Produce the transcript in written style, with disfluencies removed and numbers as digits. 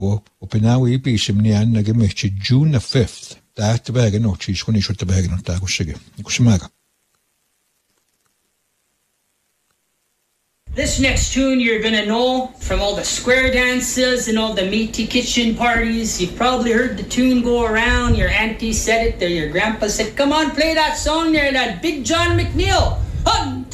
Opinawi Bishimnian Nagamichi June the 5th. That the bag no cheese when you shot the bag on Tagushigi. Kushimaga. This next tune you're gonna know from all the square dances and all the meaty kitchen parties. You've probably heard the tune go around. Your auntie said it, or your grandpa said, "Come on, play that song there, that Big John McNeil."